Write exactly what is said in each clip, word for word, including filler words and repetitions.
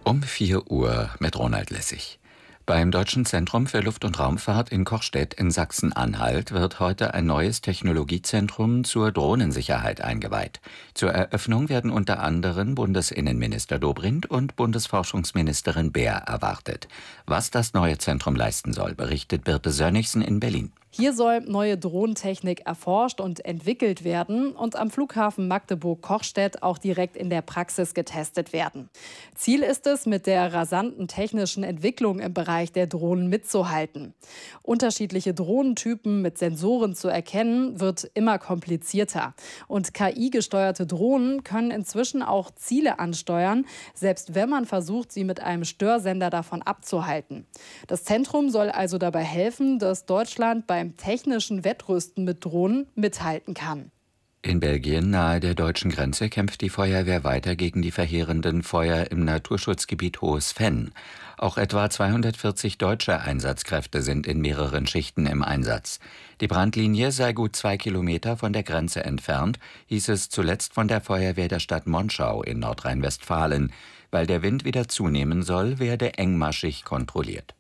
Um vier Uhr mit Ronald Lessig. Beim Deutschen Zentrum für Luft- und Raumfahrt in Kochstedt in Sachsen-Anhalt wird heute ein neues Technologiezentrum zur Drohnensicherheit eingeweiht. Zur Eröffnung werden unter anderem Bundesinnenminister Dobrindt und Bundesforschungsministerin Baer erwartet. Was das neue Zentrum leisten soll, berichtet Birte Sönnigsen in Berlin. Hier soll neue Drohnentechnik erforscht und entwickelt werden und am Flughafen Magdeburg-Kochstedt auch direkt in der Praxis getestet werden. Ziel ist es, mit der rasanten technischen Entwicklung im Bereich der Drohnen mitzuhalten. Unterschiedliche Drohnentypen mit Sensoren zu erkennen, wird immer komplizierter. Und K I-gesteuerte Drohnen können inzwischen auch Ziele ansteuern, selbst wenn man versucht, sie mit einem Störsender davon abzuhalten. Das Zentrum soll also dabei helfen, dass Deutschland bei beim technischen Wettrüsten mit Drohnen mithalten kann. In Belgien nahe der deutschen Grenze kämpft die Feuerwehr weiter gegen die verheerenden Feuer im Naturschutzgebiet Hohes Venn. Auch etwa zweihundertvierzig deutsche Einsatzkräfte sind in mehreren Schichten im Einsatz. Die Brandlinie sei gut zwei Kilometer von der Grenze entfernt, hieß es zuletzt von der Feuerwehr der Stadt Monschau in Nordrhein-Westfalen. Weil der Wind wieder zunehmen soll, werde engmaschig kontrolliert.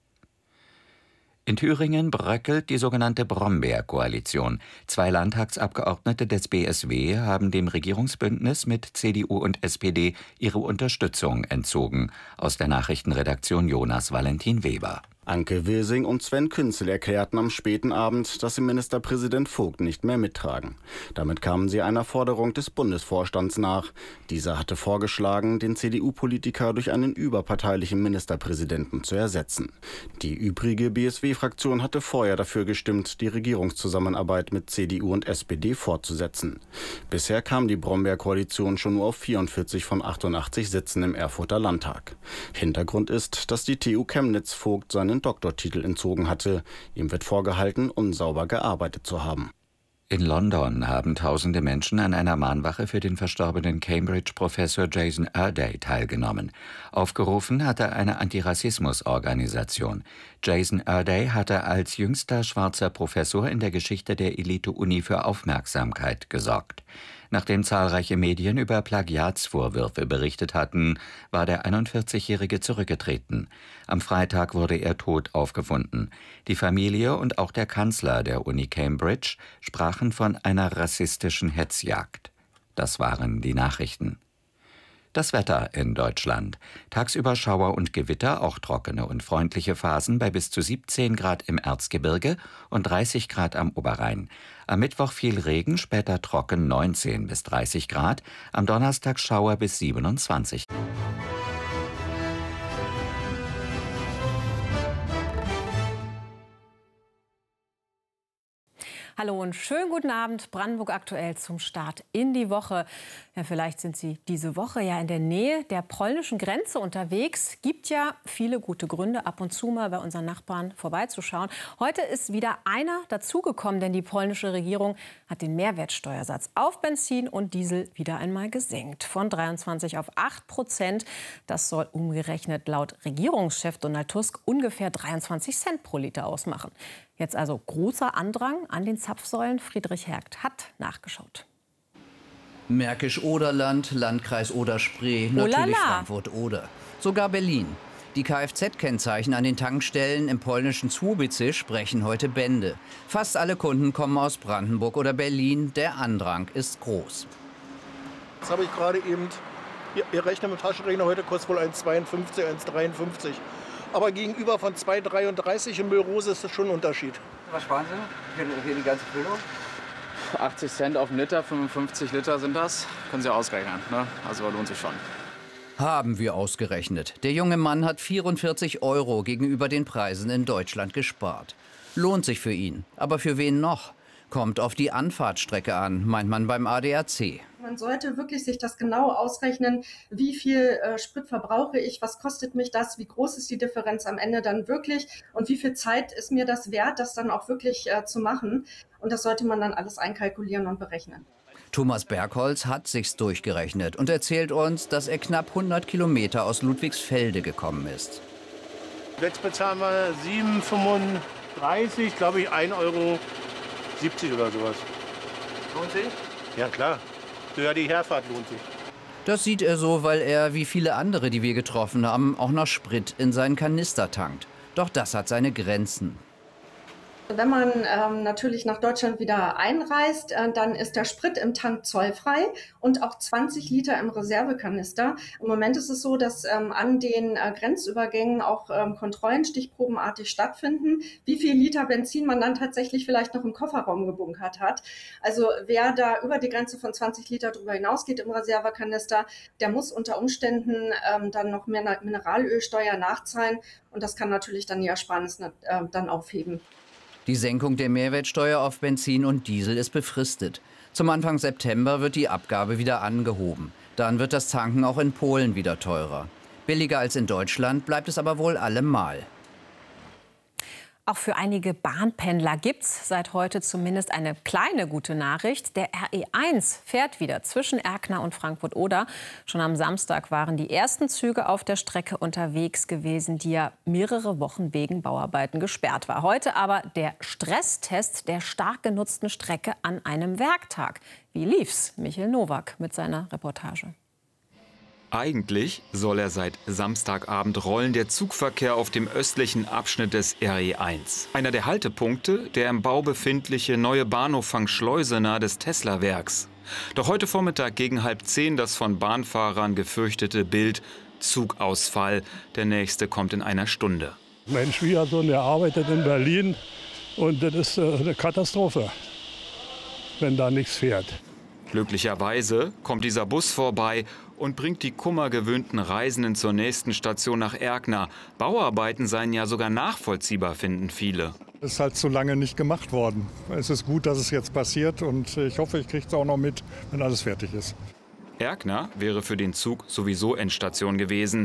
In Thüringen bröckelt die sogenannte Brombeer-Koalition. Zwei Landtagsabgeordnete des B S W haben dem Regierungsbündnis mit C D U und S P D ihre Unterstützung entzogen. Aus der Nachrichtenredaktion Jonas Valentin Weber. Anke Wilsing und Sven Künzel erklärten am späten Abend, dass sie Ministerpräsident Vogt nicht mehr mittragen. Damit kamen sie einer Forderung des Bundesvorstands nach. Dieser hatte vorgeschlagen, den C D U-Politiker durch einen überparteilichen Ministerpräsidenten zu ersetzen. Die übrige B S W-Fraktion hatte vorher dafür gestimmt, die Regierungszusammenarbeit mit C D U und S P D fortzusetzen. Bisher kam die Brombeer-Koalition schon nur auf vierundvierzig von achtundachtzig Sitzen im Erfurter Landtag. Hintergrund ist, dass die T U Chemnitz Vogt seinen Doktortitel entzogen hatte. Ihm wird vorgehalten, unsauber gearbeitet zu haben. In London haben tausende Menschen an einer Mahnwache für den verstorbenen Cambridge-Professor Jason Erday teilgenommen. Aufgerufen hatte eine Antirassismus-Organisation. Jason Erday hatte als jüngster schwarzer Professor in der Geschichte der Elite-Uni für Aufmerksamkeit gesorgt. Nachdem zahlreiche Medien über Plagiatsvorwürfe berichtet hatten, war der einundvierzigjährige zurückgetreten. Am Freitag wurde er tot aufgefunden. Die Familie und auch der Kanzler der Uni Cambridge sprachen von einer rassistischen Hetzjagd. Das waren die Nachrichten. Das Wetter in Deutschland. Tagsüber Schauer und Gewitter, auch trockene und freundliche Phasen bei bis zu siebzehn Grad im Erzgebirge und dreißig Grad am Oberrhein. Am Mittwoch viel Regen, später trocken neunzehn bis dreißig Grad. Am Donnerstag Schauer bis siebenundzwanzig. Hallo und schönen guten Abend. Brandenburg aktuell zum Start in die Woche. Ja, vielleicht sind Sie diese Woche ja in der Nähe der polnischen Grenze unterwegs. Gibt ja viele gute Gründe, ab und zu mal bei unseren Nachbarn vorbeizuschauen. Heute ist wieder einer dazugekommen, denn die polnische Regierung hat den Mehrwertsteuersatz auf Benzin und Diesel wieder einmal gesenkt. Von dreiundzwanzig auf acht Prozent. Das soll umgerechnet laut Regierungschef Donald Tusk ungefähr dreiundzwanzig Cent pro Liter ausmachen. Jetzt also großer Andrang an den Zapfsäulen. Friedrich Hergt hat nachgeschaut. Märkisch-Oderland, Landkreis Oder-Spree, natürlich Frankfurt-Oder. Sogar Berlin. Die Kfz-Kennzeichen an den Tankstellen im polnischen Słubice sprechen heute Bände. Fast alle Kunden kommen aus Brandenburg oder Berlin. Der Andrang ist groß. Jetzt habe ich gerade eben, ihr, ihr rechnet mit dem Taschenrechner, heute kostet wohl eins Komma zweiundfünfzig, eins Komma dreiundfünfzig. Aber gegenüber von zwei Komma dreiunddreißig in Müllrose ist das schon ein Unterschied. Was sparen Sie? Hier, hier die ganze Füllung? achtzig Cent auf einen Liter, fünfundfünfzig Liter sind das. Können Sie ausrechnen, ne? Also lohnt sich schon. Haben wir ausgerechnet. Der junge Mann hat vierundvierzig Euro gegenüber den Preisen in Deutschland gespart. Lohnt sich für ihn. Aber für wen noch? Kommt auf die Anfahrtstrecke an, meint man beim A D A C. Man sollte wirklich sich das genau ausrechnen, wie viel äh, Sprit verbrauche ich, was kostet mich das, wie groß ist die Differenz am Ende dann wirklich und wie viel Zeit ist mir das wert, das dann auch wirklich äh, zu machen. Und das sollte man dann alles einkalkulieren und berechnen. Thomas Bergholz hat sich's durchgerechnet und erzählt uns, dass er knapp hundert Kilometer aus Ludwigsfelde gekommen ist. Jetzt bezahlen wir sieben Euro fünfunddreißig, glaube ich, ein Euro siebzig oder sowas. Lohnt sich? Ja, klar. Ja, die Herfahrt lohnt sich. Das sieht er so, weil er, wie viele andere, die wir getroffen haben, auch noch Sprit in seinen Kanister tankt. Doch das hat seine Grenzen. Wenn man ähm, natürlich nach Deutschland wieder einreist, äh, dann ist der Sprit im Tank zollfrei und auch zwanzig Liter im Reservekanister. Im Moment ist es so, dass ähm, an den äh, Grenzübergängen auch ähm, Kontrollen stichprobenartig stattfinden, wie viel Liter Benzin man dann tatsächlich vielleicht noch im Kofferraum gebunkert hat. Also wer da über die Grenze von zwanzig Liter drüber hinausgeht im Reservekanister, der muss unter Umständen ähm, dann noch mehr Mineralölsteuer nachzahlen und das kann natürlich dann die Ersparnis äh, dann aufheben. Die Senkung der Mehrwertsteuer auf Benzin und Diesel ist befristet. Zum Anfang September wird die Abgabe wieder angehoben. Dann wird das Tanken auch in Polen wieder teurer. Billiger als in Deutschland bleibt es aber wohl allemal. Auch für einige Bahnpendler gibt es seit heute zumindest eine kleine gute Nachricht. Der R E eins fährt wieder zwischen Erkner und Frankfurt-Oder. Schon am Samstag waren die ersten Züge auf der Strecke unterwegs gewesen, die ja mehrere Wochen wegen Bauarbeiten gesperrt war. Heute aber der Stresstest der stark genutzten Strecke an einem Werktag. Wie lief's? Michael Nowak mit seiner Reportage. Eigentlich soll er seit Samstagabend rollen, der Zugverkehr auf dem östlichen Abschnitt des R E eins. Einer der Haltepunkte, der im Bau befindliche neue Bahnhof Fangschleuse nahe des Tesla-Werks. Doch heute Vormittag gegen halb zehn das von Bahnfahrern gefürchtete Bild: Zugausfall. Der nächste kommt in einer Stunde. Mein Schwiegersohn, der arbeitet in Berlin und das ist eine Katastrophe, wenn da nichts fährt. Glücklicherweise kommt dieser Bus vorbei und bringt die kummergewöhnten Reisenden zur nächsten Station nach Erkner. Bauarbeiten seien ja sogar nachvollziehbar, finden viele. Es ist halt zu lange nicht gemacht worden. Es ist gut, dass es jetzt passiert und ich hoffe, ich kriege es auch noch mit, wenn alles fertig ist. Erkner wäre für den Zug sowieso Endstation gewesen.